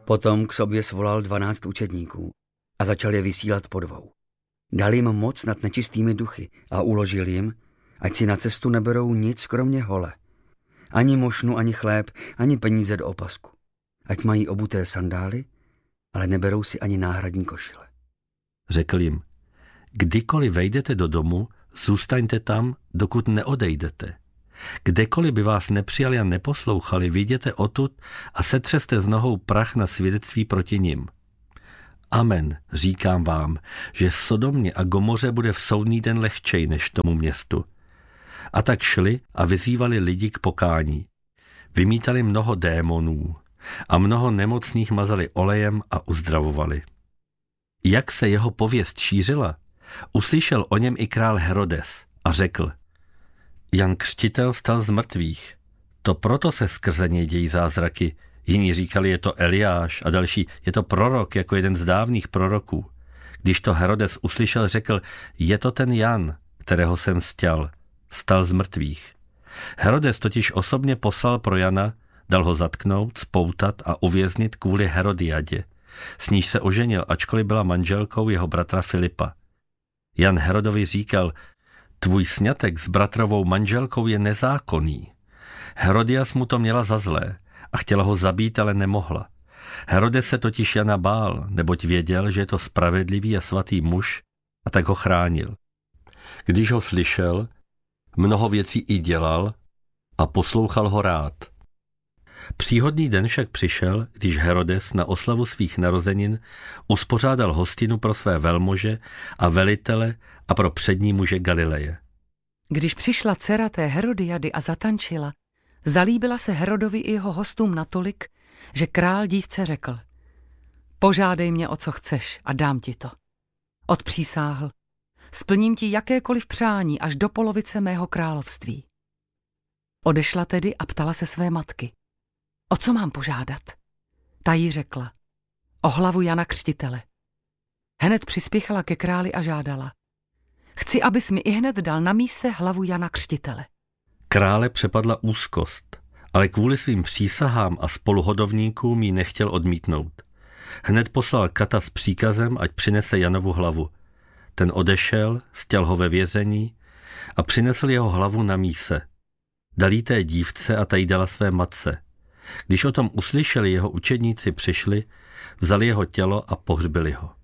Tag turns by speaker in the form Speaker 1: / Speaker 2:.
Speaker 1: Potom k sobě svolal 12 učedníků a začal je vysílat po dvou. Dal jim moc nad nečistými duchy a uložil jim, ať si na cestu neberou nic kromě hole. Ani mošnu, ani chléb, ani peníze do opasku. Ať mají obuté sandály, ale neberou si ani náhradní košile.
Speaker 2: Řekl jim, kdykoliv vejdete do domu, zůstaňte tam, dokud neodejdete. Kdekoliv by vás nepřijali a neposlouchali, vyjděte odtud a setřeste z nohou prach na svědectví proti nim. Amen, říkám vám, že Sodomě a Gomoře bude v soudný den lehčej než tomu městu. A tak šli a vyzývali lidi k pokání. Vymítali mnoho démonů a mnoho nemocných mazali olejem a uzdravovali. Jak se jeho pověst šířila, uslyšel o něm i král Herodes a řekl, Jan Křtitel vstal z mrtvých, to proto se skrze něj dějí zázraky. Jiní říkali, je to Eliáš a další, je to prorok jako jeden z dávných proroků. Když to Herodes uslyšel, řekl, je to ten Jan, kterého jsem stěl, vstal z mrtvých. Herodes totiž osobně poslal pro Jana, dal ho zatknout, spoutat a uvěznit kvůli Herodiadě. S níž se oženil, ačkoliv byla manželkou jeho bratra Filipa. Jan Herodovi říkal, tvůj sňatek s bratrovou manželkou je nezákonný. Herodias mu to měla za zlé a chtěla ho zabít, ale nemohla. Herodes se totiž Jana bál, neboť věděl, že je to spravedlivý a svatý muž, a tak ho chránil. Když ho slyšel, mnoho věcí i dělal a poslouchal ho rád. Příhodný den však přišel, když Herodes na oslavu svých narozenin uspořádal hostinu pro své velmože a velitele a pro přední muže Galileje.
Speaker 3: Když přišla dcera té Herodiady a zatančila, zalíbila se Herodovi i jeho hostům natolik, že král dívce řekl, požádej mě, o co chceš a dám ti to. Odpřísáhl, splním ti jakékoliv přání až do polovice mého království. Odešla tedy a ptala se své matky, o co mám požádat? Ta jí řekla, o hlavu Jana Křtitele. Hned přispěchala ke králi a žádala, chci, abys mi ihned dal na míse hlavu Jana Křtitele.
Speaker 2: Krále přepadla úzkost, ale kvůli svým přísahám a spoluhodovníkům ji nechtěl odmítnout. Hned poslal kata s příkazem, ať přinese Janovu hlavu. Ten odešel, stěl ho ve vězení a přinesl jeho hlavu na míse. Dal jí té dívce a ta jí dala své matce. Když o tom uslyšeli, jeho učedníci přišli, vzali jeho tělo a pohřbili ho.